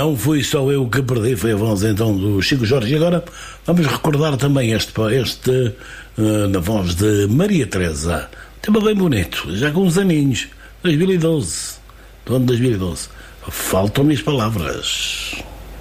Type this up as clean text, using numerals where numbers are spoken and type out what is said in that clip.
Não fui só eu que perdi, foi a voz então do Chico Jorge. E agora vamos recordar também na voz de Maria Teresa. Tema bem bonito, já com uns aninhos. 2012. Do ano 2012. Faltam-me as palavras.